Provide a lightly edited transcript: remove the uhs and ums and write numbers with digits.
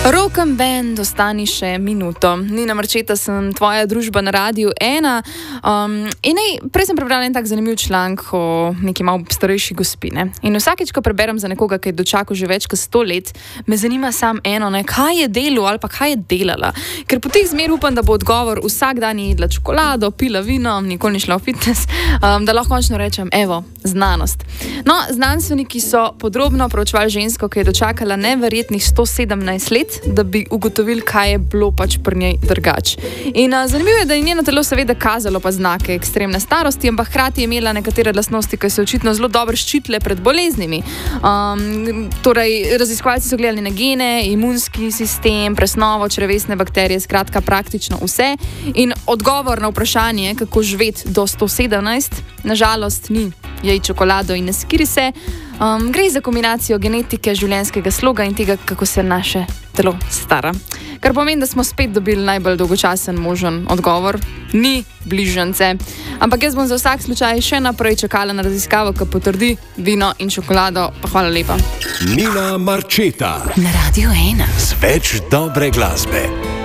Rokem band, ostani še minuto. Nina Marčeta, sem tvoja družba na Radiu 1. Prej sem prebrala en tak zanimiv članek o neki malo starejši gospine. In vsakeč, ko preberem za nekoga, ki je dočakal že več kot 100 let, me zanima samo eno, kaj je delal ali pa kaj je delala. Ker po teh zmer upam, da bo odgovor: vsak dan je jedla čokolado, pila vino, nikoli ni šla v fitness, da lahko končno rečem, evo, znanost. No, znanstveniki so podrobno proučevali žensko, ki je dočakala neverjetnih 117 let, da bi ugotovili, kaj je bilo pač pri njej drugače. In zanimivo je, da je njeno telo seveda kazalo pa znake ekstremne starosti, ampak hkrati je imela nekatere lastnosti, ki so očitno zelo dobro ščitile pred boleznimi. Torej, raziskovalci so gledali na gene, imunski sistem, presnovo, črevesne bakterije, skratka praktično vse. In odgovor na vprašanje, kako živeti do 117, nažalost ni jej čokolado in ne skiri se. Gre za kombinacijo genetike, življenjskega sloga in tega, kako se naše telo stara. Kar pomeni, da smo spet dobili najbolj dolgočasen možen odgovor: ni bližnjice. Ampak jaz bom za vsak slučaj še naprej čakala na raziskavo, ki potrdi vino in čokolado. Pa hvala lepa. Nina Marčeta na Radiu 1. Z več dobre glasbe.